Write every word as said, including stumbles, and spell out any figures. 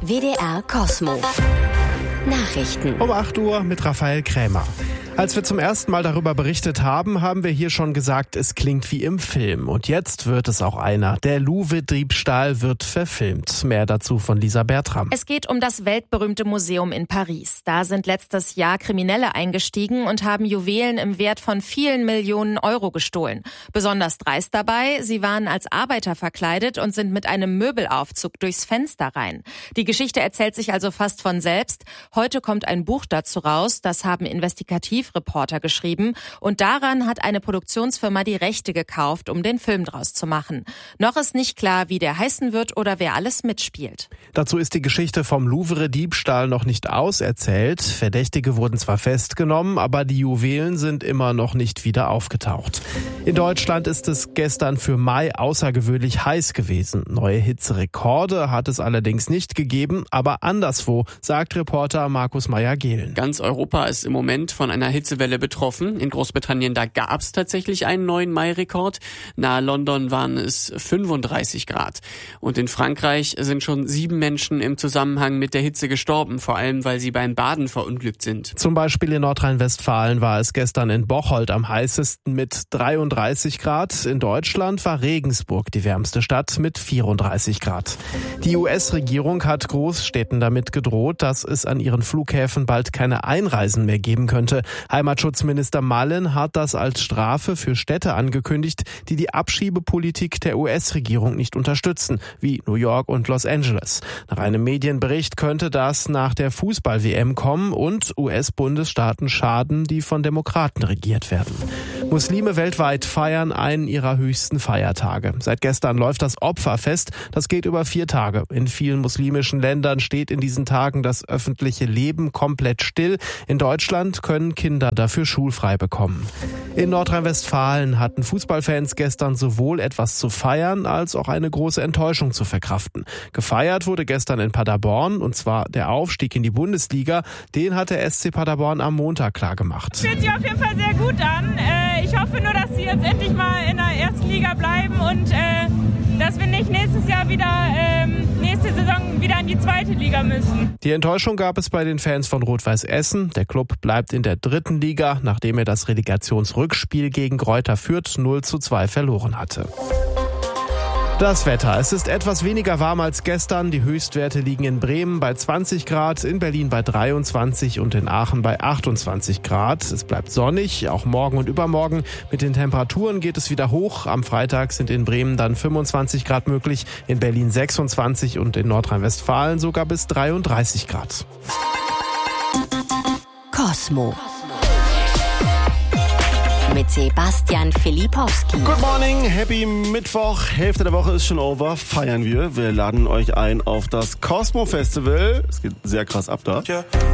W D R Cosmo. Nachrichten. Um acht Uhr mit Raphael Krämer. Als wir zum ersten Mal darüber berichtet haben, haben wir hier schon gesagt, es klingt wie im Film. Und jetzt wird es auch einer. Der Louvre-Diebstahl wird verfilmt. Mehr dazu von Lisa Bertram. Es geht um das weltberühmte Museum in Paris. Da sind letztes Jahr Kriminelle eingestiegen und haben Juwelen im Wert von vielen Millionen Euro gestohlen. Besonders dreist dabei, sie waren als Arbeiter verkleidet und sind mit einem Möbelaufzug durchs Fenster rein. Die Geschichte erzählt sich also fast von selbst. Heute kommt ein Buch dazu raus, das haben investigativ Reporter geschrieben, und daran hat eine Produktionsfirma die Rechte gekauft, um den Film draus zu machen. Noch ist nicht klar, wie der heißen wird oder wer alles mitspielt. Dazu ist die Geschichte vom Louvre-Diebstahl noch nicht auserzählt. Verdächtige wurden zwar festgenommen, aber die Juwelen sind immer noch nicht wieder aufgetaucht. In Deutschland ist es gestern für Mai außergewöhnlich heiß gewesen. Neue Hitzerekorde hat es allerdings nicht gegeben, aber anderswo, sagt Reporter Markus Meyer-Gehlen. Ganz Europa ist im Moment von einer Hitzewelle betroffen. In Großbritannien, da gab es tatsächlich einen neuen Mai-Rekord. Nahe London waren es fünfunddreißig Grad. Und in Frankreich sind schon sieben Menschen im Zusammenhang mit der Hitze gestorben, vor allem weil sie beim Baden verunglückt sind. Zum Beispiel in Nordrhein-Westfalen war es gestern in Bocholt am heißesten mit dreiunddreißig Grad. In Deutschland war Regensburg die wärmste Stadt mit vierunddreißig Grad. Die U S-Regierung hat Großstädten damit gedroht, dass es an ihren Flughäfen bald keine Einreisen mehr geben könnte. Heimatschutzminister Mullen hat das als Strafe für Städte angekündigt, die die Abschiebepolitik der U S-Regierung nicht unterstützen, wie New York und Los Angeles. Nach einem Medienbericht könnte das nach der Fußball-W M kommen und U S-Bundesstaaten schaden, die von Demokraten regiert werden. Muslime weltweit feiern einen ihrer höchsten Feiertage. Seit gestern läuft das Opferfest. Das geht über vier Tage. In vielen muslimischen Ländern steht in diesen Tagen das öffentliche Leben komplett still. In Deutschland können Kinder dafür schulfrei bekommen. In Nordrhein-Westfalen hatten Fußballfans gestern sowohl etwas zu feiern, als auch eine große Enttäuschung zu verkraften. Gefeiert wurde gestern in Paderborn, und zwar der Aufstieg in die Bundesliga. Den hat der S C Paderborn am Montag klargemacht. Fühlt sich auf jeden Fall sehr gut an. Ich hoffe nur, dass sie jetzt endlich mal in der ersten Liga bleiben und dass wir nicht nächstes Jahr wieder, nächste Saison wieder in die zweite Liga müssen. Die Enttäuschung gab es bei den Fans von Rot-Weiß Essen. Der Club bleibt in der dritten Liga, nachdem er das Relegationsrückspiel gegen Greuther Fürth null zu zwei verloren hatte. Das Wetter. Es ist etwas weniger warm als gestern. Die Höchstwerte liegen in Bremen bei zwanzig Grad, in Berlin bei dreiundzwanzig und in Aachen bei achtundzwanzig Grad. Es bleibt sonnig, auch morgen und übermorgen. Mit den Temperaturen geht es wieder hoch. Am Freitag sind in Bremen dann fünfundzwanzig Grad möglich, in Berlin sechsundzwanzig und in Nordrhein-Westfalen sogar bis dreiunddreißig Grad. Cosmo. Mit Sebastian Filipowski. Good morning, happy Mittwoch. Hälfte der Woche ist schon over. Feiern wir. Wir laden euch ein auf das Cosmo Festival. Es geht sehr krass ab da. Ja.